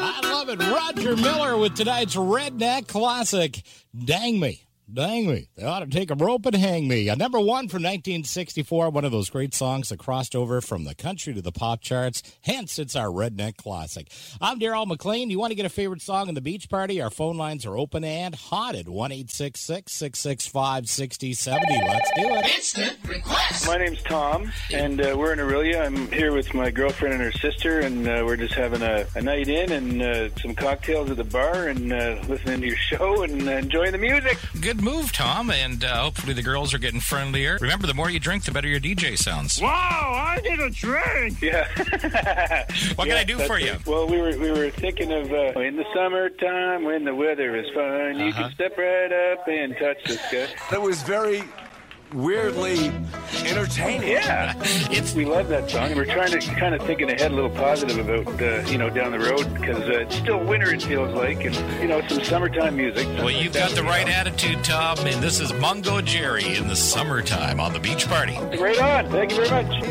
I love it. Roger Miller with tonight's Redneck Classic, Dang Me. Dang me. They ought to take a rope and hang me. A number one from 1964, one of those great songs that crossed over from the country to the pop charts. Hence, it's our Redneck Classic. I'm Daryl McLean. You want to get a favorite song in the beach party? Our phone lines are open and hot at 1-866-665-6070. Let's do it. Instant request. My name's Tom, and we're in Aurelia. I'm here with my girlfriend and her sister, and we're just having a night in and some cocktails at the bar and listening to your show and enjoying the music. Good move, Tom, and hopefully the girls are getting friendlier. Remember, the more you drink, the better your DJ sounds. Wow, I need a drink. Yeah. What can I do for you? Well, we were thinking of in the summertime when the weather is fine, you can step right up and touch the sky. That was very weirdly entertaining. Yeah, we love that song, and we're trying to kind of thinking ahead a little positive about down the road, because it's still winter, it feels like, and some summertime music. Well, you've got the right attitude, Tom, and this is Mungo Jerry in the summertime on the beach party. Right on. Thank you very much.